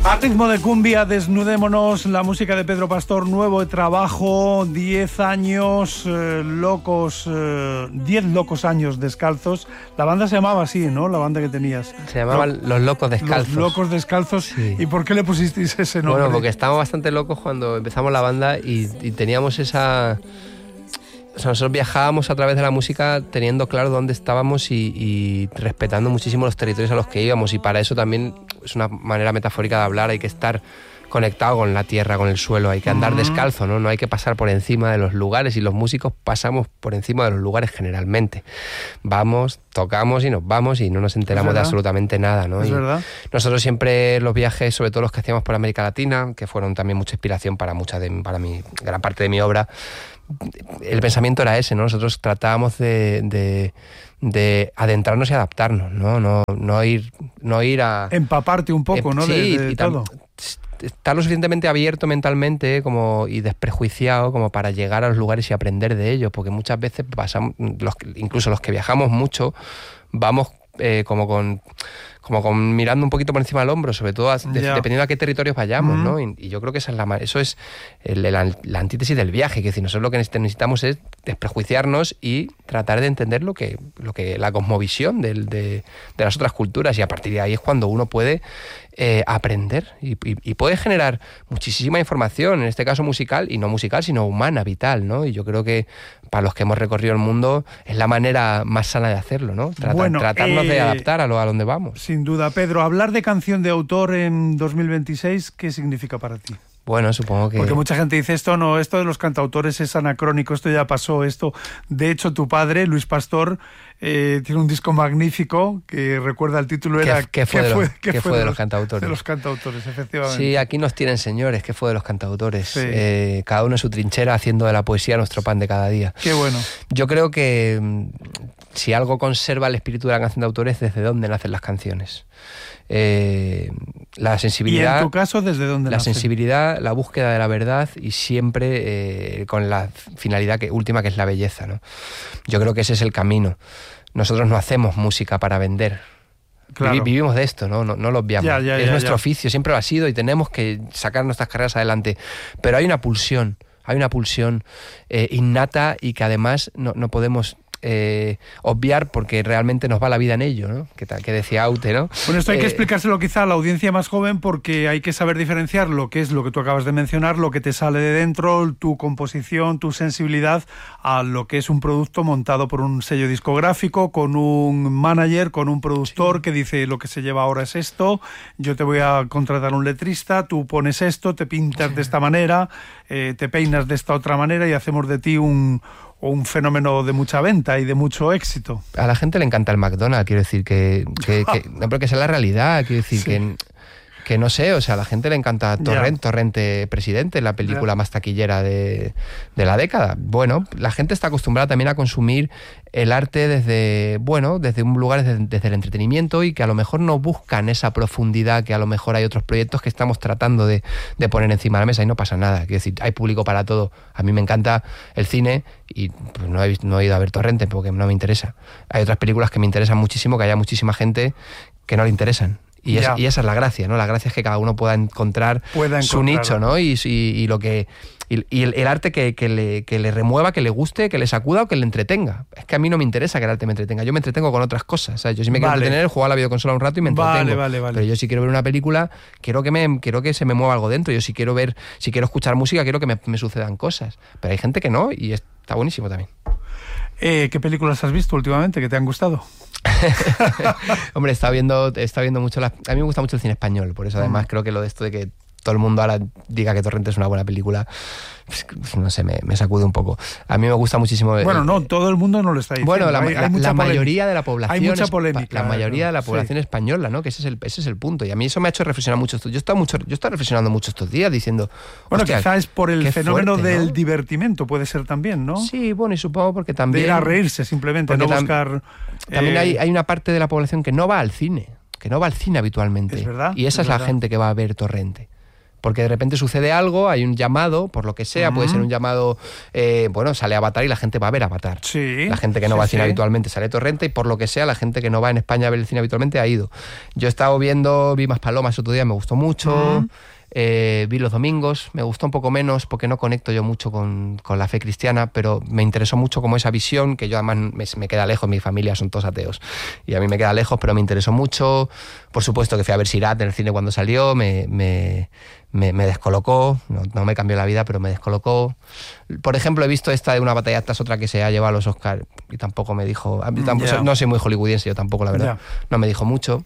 A ritmo de cumbia, desnudémonos, la música de Pedro Pastor, nuevo trabajo, 10 años locos, 10 locos años descalzos. La banda se llamaba así, ¿no? La banda que tenías. Se llamaban Los Locos Descalzos. Los Locos Descalzos. Sí. ¿Y por qué le pusisteis ese nombre? Bueno, porque estábamos bastante locos cuando empezamos la banda y teníamos esa... O sea, nosotros viajábamos a través de la música teniendo claro dónde estábamos y respetando muchísimo los territorios a los que íbamos, y para eso también es una manera metafórica de hablar. Hay que estar conectado con la tierra, con el suelo, hay que andar descalzo, ¿no? No hay que pasar por encima de los lugares, y los músicos pasamos por encima de los lugares generalmente. Vamos, tocamos y nos vamos y no nos enteramos de absolutamente nada, ¿no? Es verdad. Nosotros siempre los viajes, sobre todo los que hacíamos por América Latina, que fueron también mucha inspiración para gran parte de mi obra, el pensamiento era ese, ¿no?Nosotros tratábamos de adentrarnos y adaptarnos, ¿no? No ir a... Empaparte un poco, ¿no? Sí, de todo. Estar lo suficientemente abierto mentalmente y desprejuiciado como para llegar a los lugares y aprender de ellos, porque muchas veces pasamos, incluso los que viajamos mucho, vamos como con mirando un poquito por encima del hombro, sobre todo dependiendo a qué territorios vayamos, ¿no? Y yo creo que eso es la antítesis del viaje, que es decir, nosotros lo que necesitamos es desprejuiciarnos y tratar de entender lo que la cosmovisión de las otras culturas, y a partir de ahí es cuando uno puede aprender y puede generar muchísima información, en este caso musical, y no musical, sino humana, vital, ¿no? Y yo creo que para los que hemos recorrido el mundo es la manera más sana de hacerlo, ¿no? Tratarnos de adaptar a donde vamos. Sin duda. Pedro, hablar de canción de autor en 2026, ¿qué significa para ti? Bueno, supongo que... Porque mucha gente dice esto de los cantautores es anacrónico, esto ya pasó, esto... De hecho, tu padre, Luis Pastor, tiene un disco magnífico que recuerda el título, era... ¿Qué fue de los cantautores? De los cantautores, efectivamente. Sí, aquí nos tienen señores, ¿qué fue de los cantautores? Sí. Cada uno en su trinchera, haciendo de la poesía nuestro pan de cada día. Qué bueno. Yo creo que si algo conserva el espíritu de la canción de autor es desde dónde nacen las canciones. La sensibilidad. ¿Y en tu caso desde dónde la nace? Sensibilidad, la búsqueda de la verdad, y siempre con la finalidad última, que es la belleza, ¿no? Yo creo que ese es el camino. Nosotros no hacemos música para vender. Claro. Vivimos de esto, no lo obviamos. Es nuestro oficio, siempre lo ha sido, y tenemos que sacar nuestras carreras adelante. Pero hay una pulsión innata, y que además no podemos obviar, porque realmente nos va la vida en ello, ¿no? Que decía Aute, ¿no? Bueno, esto hay que explicárselo quizá a la audiencia más joven, porque hay que saber diferenciar lo que es lo que tú acabas de mencionar, lo que te sale de dentro, tu composición, tu sensibilidad, a lo que es un producto montado por un sello discográfico, con un manager, con un productor que dice lo que se lleva ahora es esto, yo te voy a contratar un letrista, tú pones esto, te pintas de esta manera, te peinas de esta otra manera, y hacemos de ti un fenómeno de mucha venta y de mucho éxito. A la gente le encanta el McDonald's, quiero decir que no, pero que esa es la realidad, quiero decir que no sé, o sea, a la gente le encanta Torrente Presidente, la película más taquillera de la década. Bueno, la gente está acostumbrada también a consumir el arte desde un lugar, desde el entretenimiento, y que a lo mejor no buscan esa profundidad que a lo mejor hay otros proyectos que estamos tratando de poner encima de la mesa, y no pasa nada. Quiero decir, hay público para todo. A mí me encanta el cine y pues no he ido a ver Torrente porque no me interesa. Hay otras películas que me interesan muchísimo, que haya muchísima gente que no le interesan. Y esa es la gracia, ¿no? La gracia es que cada uno pueda encontrar su nicho, ¿no? Y lo que... Y el arte que le remueva, que le guste, que le sacuda o que le entretenga. Es que a mí no me interesa que el arte me entretenga. Yo me entretengo con otras cosas. ¿Sabes? Yo sí me quiero entretener, juego a la videoconsola un rato y me entretengo. Vale. Pero yo si quiero ver una película, quiero que se me mueva algo dentro. Yo si quiero escuchar música, quiero que me sucedan cosas. Pero hay gente que no, y está buenísimo también. ¿Qué películas has visto últimamente que te han gustado? Hombre, está viendo mucho a mí me gusta mucho el cine español, por eso además creo que lo de esto de que todo el mundo ahora diga que Torrente es una buena película, pues, no sé, me sacude un poco. A mí me gusta muchísimo... Bueno, no, todo el mundo no lo está diciendo. Bueno, la mayoría de la población... Hay mucha polémica. La mayoría de la población española, ¿no? Que ese es el punto. Y a mí eso me ha hecho reflexionar mucho. Yo he estado reflexionando mucho estos días diciendo... Bueno, quizás es por el fenómeno fuerte, del ¿no? divertimento, puede ser también, ¿no? Sí, bueno, y supongo porque también... De ir a reírse simplemente, no buscar... También hay una parte de la población que no va al cine habitualmente. Es verdad. Y esa es la gente que va a ver Torrente. porque de repente sucede algo, hay un llamado, por lo que sea, puede ser un llamado, sale Avatar y la gente va a ver Avatar. Sí, la gente que no va al cine habitualmente sale Torrente y por lo que sea, la gente que no va en España a ver el cine habitualmente ha ido. Yo he estado vi Más Palomas otro día, me gustó mucho. Vi Los Domingos, me gustó un poco menos porque no conecto yo mucho con la fe cristiana, pero me interesó mucho como esa visión, que yo además me queda lejos, mi familia son todos ateos y a mí me queda lejos, pero me interesó mucho. Por supuesto que fui a ver Sirat en el cine cuando salió, me descolocó, no me cambió la vida, pero me descolocó. Por ejemplo, he visto esta de Una batalla, esta es otra que se ha llevado a los Oscars y tampoco me dijo, no soy muy hollywoodiense, yo tampoco, la verdad, no me dijo mucho.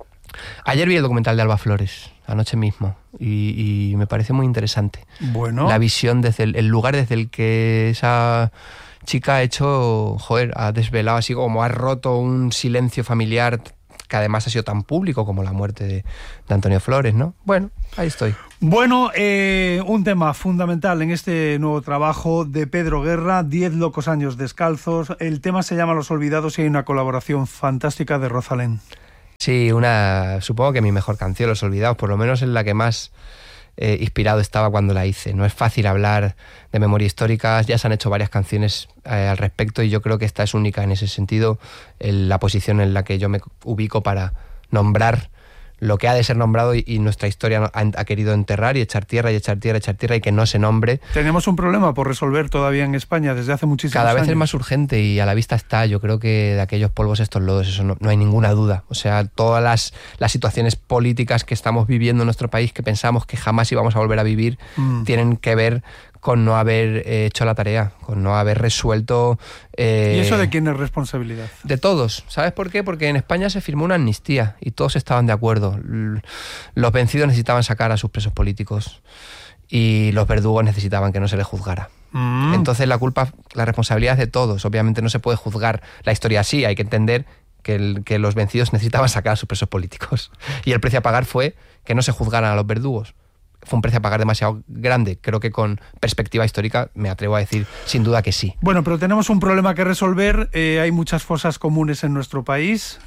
Ayer vi el documental de Alba Flores, anoche mismo, y me pareció muy interesante. Bueno. La visión desde el lugar desde el que esa chica ha hecho, ha desvelado, así como ha roto un silencio familiar que además ha sido tan público como la muerte de Antonio Flores, ¿no? Bueno, ahí estoy. Bueno, un tema fundamental en este nuevo trabajo de Pedro Guerra, 10 locos años descalzos. El tema se llama Los Olvidados y hay una colaboración fantástica de Rosalén. Sí, supongo que mi mejor canción, Los Olvidados, por lo menos es la que más inspirado estaba cuando la hice. No es fácil hablar de memoria histórica, ya se han hecho varias canciones al respecto y yo creo que esta es única en ese sentido, la posición en la que yo me ubico para nombrar lo que ha de ser nombrado y nuestra historia ha querido enterrar y echar tierra y que no se nombre. Tenemos un problema por resolver todavía en España desde hace muchísimos años. Cada vez es más urgente y a la vista está. Yo creo que de aquellos polvos estos lodos, eso no hay ninguna duda. O sea, todas las situaciones políticas que estamos viviendo en nuestro país, que pensamos que jamás íbamos a volver a vivir, tienen que ver con no haber hecho la tarea, con no haber resuelto... ¿Y eso de quién es responsabilidad? De todos. ¿Sabes por qué? Porque en España se firmó una amnistía y todos estaban de acuerdo. Los vencidos necesitaban sacar a sus presos políticos y los verdugos necesitaban que no se les juzgara. Entonces la responsabilidad es de todos. Obviamente no se puede juzgar la historia así, hay que entender que los vencidos necesitaban sacar a sus presos políticos. Y el precio a pagar fue que no se juzgaran a los verdugos. Fue un precio a pagar demasiado grande. Creo que con perspectiva histórica me atrevo a decir sin duda que sí. Bueno, pero tenemos un problema que resolver. Hay muchas fosas comunes en nuestro país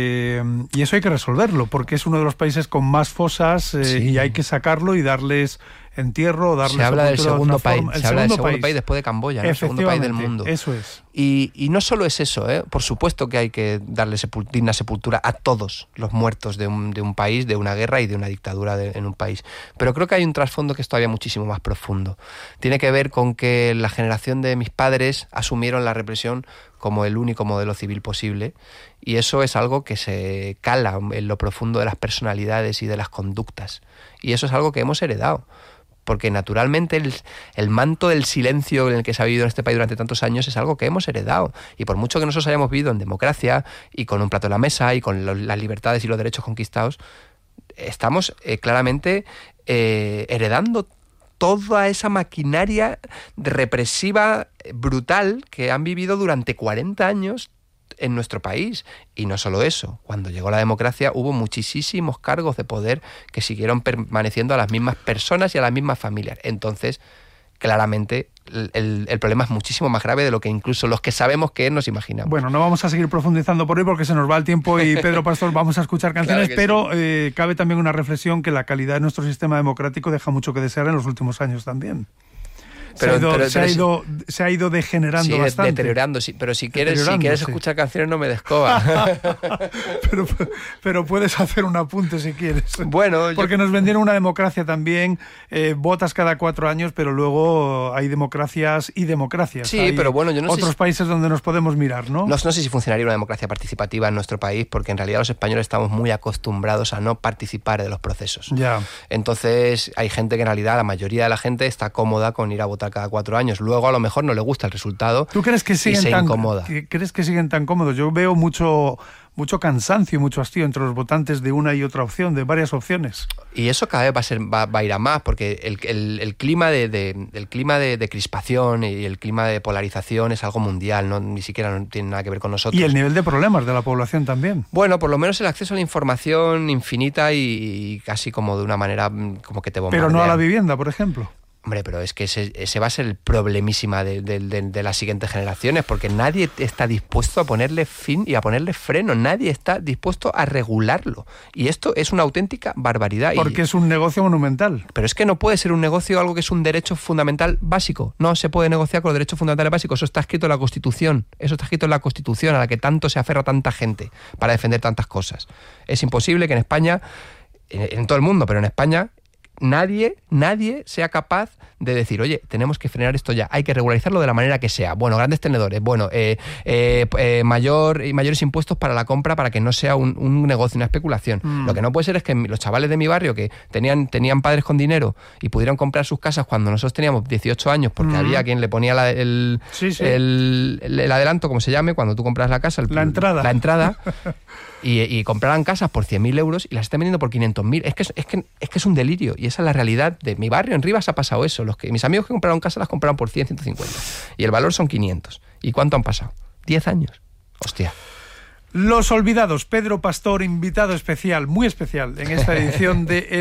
y eso hay que resolverlo porque es uno de los países con más fosas y hay que sacarlo y darles entierro, darles... Se habla del segundo país. Se habla del segundo país después de Camboya, ¿no? El segundo país del mundo. Eso es. Y no solo es eso, por supuesto que hay que darle digna sepultura a todos los muertos de un país, de una guerra y de una dictadura en un país. Pero creo que hay un trasfondo que es todavía muchísimo más profundo. Tiene que ver con que la generación de mis padres asumieron la represión como el único modelo civil posible y eso es algo que se cala en lo profundo de las personalidades y de las conductas. Y eso es algo que hemos heredado. Porque naturalmente el manto del silencio en el que se ha vivido en este país durante tantos años es algo que hemos heredado. Y por mucho que nosotros hayamos vivido en democracia y con un plato en la mesa y con las libertades y los derechos conquistados, estamos claramente heredando toda esa maquinaria represiva brutal que han vivido durante 40 años en nuestro país. Y no solo eso, cuando llegó la democracia hubo muchísimos cargos de poder que siguieron permaneciendo a las mismas personas y a las mismas familias. Entonces, claramente, el problema es muchísimo más grave de lo que incluso los que sabemos que nos imaginamos. Bueno, no vamos a seguir profundizando por hoy porque se nos va el tiempo y Pedro Pastor vamos a escuchar canciones, claro pero sí. Cabe también una reflexión que la calidad de nuestro sistema democrático deja mucho que desear en los últimos años también. Se ha ido degenerando bastante. Deteriorando, sí, pero si quieres escuchar canciones no me descoba. pero puedes hacer un apunte si quieres. Bueno, porque nos vendieron una democracia también, votas cada 4 años, pero luego hay democracias y democracias. Sí, hay pero bueno, yo no otros sé países donde nos podemos mirar, ¿no? No sé si funcionaría una democracia participativa en nuestro país, porque en realidad los españoles estamos muy acostumbrados a no participar de los procesos. Ya. Entonces hay gente que en realidad, la mayoría de la gente está cómoda con ir a votar cada 4 años. Luego a lo mejor no le gusta el resultado. ¿Tú crees que siguen ¿Crees que siguen tan cómodos? Yo veo mucho cansancio y mucho hastío entre los votantes de una y otra opción, de varias opciones. Y eso cada vez va a ir a más, porque el clima de crispación y el clima de polarización es algo mundial, ni siquiera no tiene nada que ver con nosotros. Y el nivel de problemas de la población también. Bueno, por lo menos el acceso a la información infinita y casi como de una manera como que te bombardea. Pero no a la vivienda, por ejemplo. Hombre, pero es que ese va a ser el problemísima de las siguientes generaciones, porque nadie está dispuesto a ponerle fin y a ponerle freno, nadie está dispuesto a regularlo. Y esto es una auténtica barbaridad. Porque es un negocio monumental. Pero es que no puede ser un negocio algo que es un derecho fundamental básico. No se puede negociar con los derechos fundamentales básicos. Eso está escrito en la Constitución. Eso está escrito en la Constitución, a la que tanto se aferra tanta gente para defender tantas cosas. Es imposible que en España, en todo el mundo, pero en España, nadie sea capaz de decir, oye, tenemos que frenar esto ya, hay que regularizarlo de la manera que sea. Bueno, grandes tenedores, bueno, mayores impuestos para la compra para que no sea un negocio, una especulación. Lo que no puede ser es que los chavales de mi barrio que tenían padres con dinero y pudieron comprar sus casas cuando nosotros teníamos 18 años, porque había quien le ponía el adelanto, como se llame, cuando tú compras la casa, la entrada y compraran casas por 100.000 euros y las están vendiendo por 500.000. Es que es un delirio, y esa es la realidad de mi barrio. En Rivas ha pasado eso. Mis amigos que compraron casas las compraron por 100, 150 y el valor son 500. ¿Y cuánto han pasado? 10 años. Hostia. Los olvidados. Pedro Pastor, invitado especial, muy especial en esta edición de